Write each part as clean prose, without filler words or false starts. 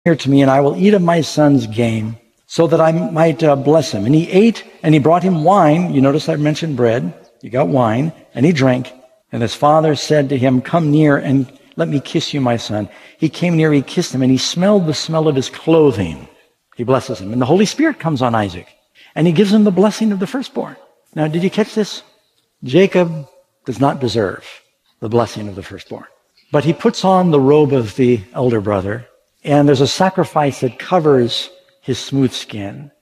here to me, and I will eat of my son's game, so that I might bless him. And he ate, and he brought him wine. You notice I mentioned bread. You got wine, and he drank. And his father said to him, come near and let me kiss you, my son. He came near, he kissed him, and he smelled the smell of his clothing. He blesses him. And the Holy Spirit comes on Isaac, and he gives him the blessing of the firstborn. Now, did you catch this? Jacob does not deserve the blessing of the firstborn. But he puts on the robe of the elder brother, and there's a sacrifice that covers his smooth skin.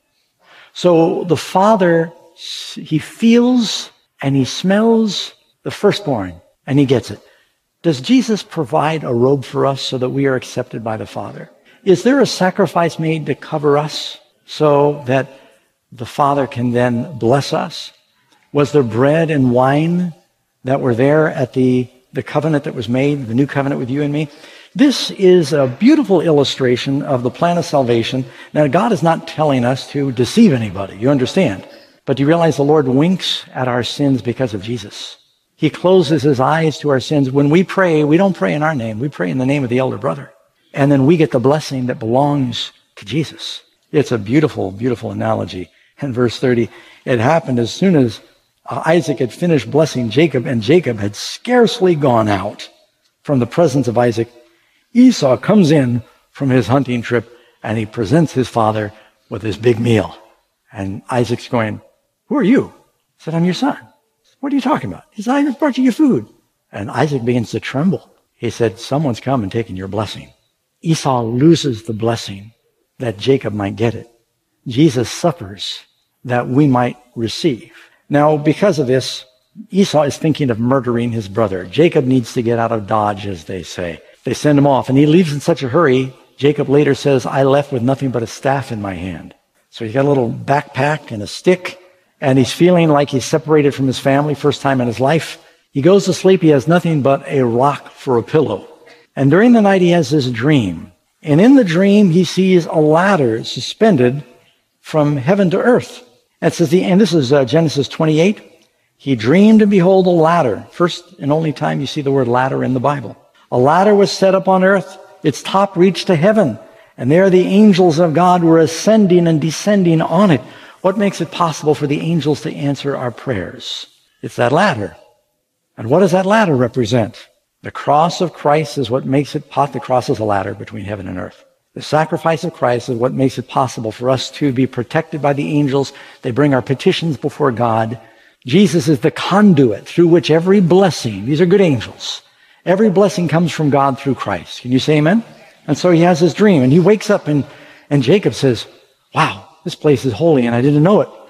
So the father, he feels and he smells the firstborn, and he gets it. Does Jesus provide a robe for us so that we are accepted by the Father? Is there a sacrifice made to cover us so that the Father can then bless us? Was there bread and wine that were there at the covenant that was made, the new covenant with you and me? This is a beautiful illustration of the plan of salvation. Now, God is not telling us to deceive anybody, you understand. But do you realize the Lord winks at our sins because of Jesus? He closes his eyes to our sins. When we pray, we don't pray in our name. We pray in the name of the elder brother. And then we get the blessing that belongs to Jesus. It's a beautiful, beautiful analogy. In verse 30, it happened as soon as Isaac had finished blessing Jacob, and Jacob had scarcely gone out from the presence of Isaac. Esau comes in from his hunting trip, and he presents his father with this big meal. And Isaac's going, who are you? He said, I'm your son. What are you talking about? He said, I just brought you your food. And Isaac begins to tremble. He said, someone's come and taken your blessing. Esau loses the blessing that Jacob might get it. Jesus suffers that we might receive. Now, because of this, Esau is thinking of murdering his brother. Jacob needs to get out of Dodge, as they say. They send him off, and he leaves in such a hurry. Jacob later says, I left with nothing but a staff in my hand. So he's got a little backpack and a stick, and he's feeling like he's separated from his family, first time in his life. He goes to sleep. He has nothing but a rock for a pillow. And during the night, he has this dream. And in the dream, he sees a ladder suspended from heaven to earth. And it says, and this is Genesis 28. He dreamed, and behold, a ladder. First and only time you see the word ladder in the Bible. A ladder was set up on earth. Its top reached to heaven. And there the angels of God were ascending and descending on it. What makes it possible for the angels to answer our prayers? It's that ladder. And what does that ladder represent? The cross of Christ is what makes it possible. The cross is a ladder between heaven and earth. The sacrifice of Christ is what makes it possible for us to be protected by the angels. They bring our petitions before God. Jesus is the conduit through which every blessing, these are good angels, every blessing comes from God through Christ. Can you say amen? And so he has this dream, and he wakes up, and Jacob says, wow, this place is holy, and I didn't know it.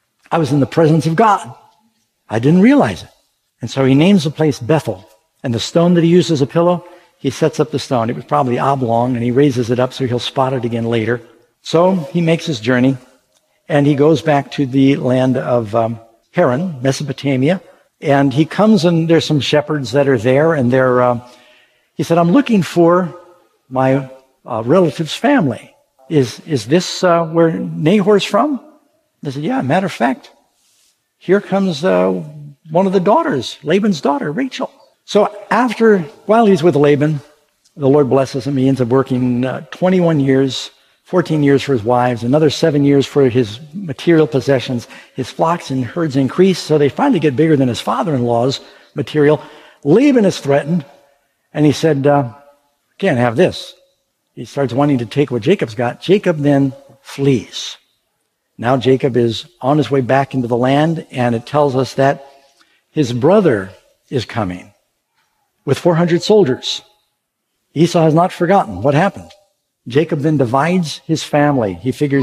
I was in the presence of God. I didn't realize it. And so he names the place Bethel. And the stone that he used as a pillow, he sets up the stone. It was probably oblong, and he raises it up so he'll spot it again later. So he makes his journey, and he goes back to the land of Haran, Mesopotamia. And he comes, and there's some shepherds that are there, and he said, I'm looking for my relative's family. Is this where Nahor's from? They said, yeah, matter of fact, here comes one of the daughters, Laban's daughter, Rachel. So while he's with Laban, the Lord blesses him. He ends up working 21 years, 14 years for his wives, another 7 years for his material possessions. His flocks and herds increase, so they finally get bigger than his father-in-law's material. Laban is threatened, and he said, can't have this. He starts wanting to take what Jacob's got. Jacob then flees. Now Jacob is on his way back into the land, and it tells us that his brother is coming with 400 soldiers. Esau has not forgotten what happened. Jacob then divides his family. He figures,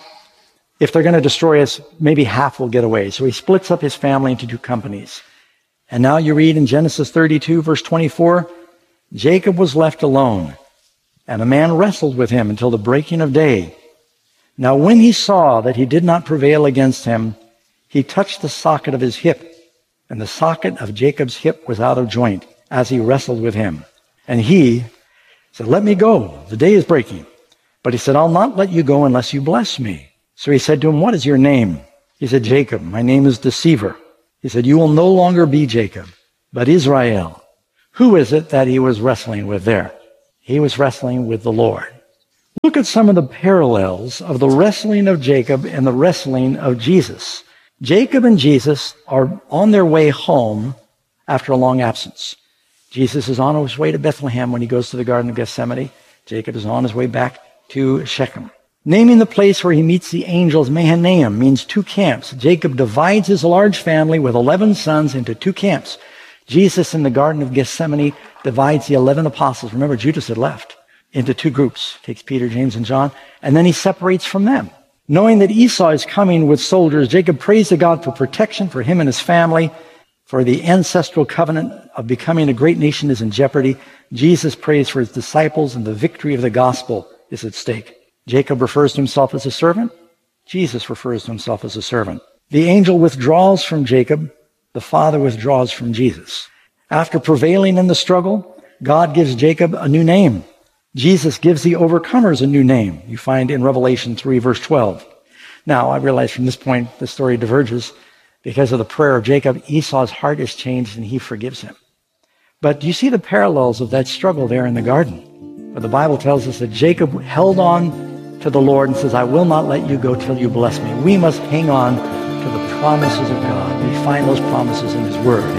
if they're going to destroy us, maybe half will get away. So he splits up his family into two companies. And now you read in Genesis 32, verse 24, Jacob was left alone, and a man wrestled with him until the breaking of day. Now when he saw that he did not prevail against him, he touched the socket of his hip, and the socket of Jacob's hip was out of joint as he wrestled with him. And he said, let me go. The day is breaking. But he said, I'll not let you go unless you bless me. So he said to him, what is your name? He said, Jacob. My name is Deceiver. He said, you will no longer be Jacob, but Israel. Who is it that he was wrestling with there? He was wrestling with the Lord. Look at some of the parallels of the wrestling of Jacob and the wrestling of Jesus. Jacob and Jesus are on their way home after a long absence. Jesus is on his way to Bethlehem when he goes to the Garden of Gethsemane. Jacob is on his way back to Shechem. Naming the place where he meets the angels, Mahanaim, means two camps. Jacob divides his large family with 11 sons into two camps. Jesus in the Garden of Gethsemane divides the 11 apostles. Remember, Judas had left, into two groups. Takes Peter, James, and John, and then he separates from them. Knowing that Esau is coming with soldiers, Jacob prays to God for protection for him and his family, for the ancestral covenant of becoming a great nation is in jeopardy. Jesus prays for his disciples, and the victory of the gospel is at stake. Jacob refers to himself as a servant. Jesus refers to himself as a servant. The angel withdraws from Jacob. The Father withdraws from Jesus. After prevailing in the struggle, God gives Jacob a new name. Jesus gives the overcomers a new name. You find in Revelation 3, verse 12. Now, I realize from this point the story diverges. Because of the prayer of Jacob, Esau's heart is changed and he forgives him. But do you see the parallels of that struggle there in the garden? But the Bible tells us that Jacob held on to the Lord and says, I will not let you go till you bless me. We must hang on to the promises of God. We find those promises in his word.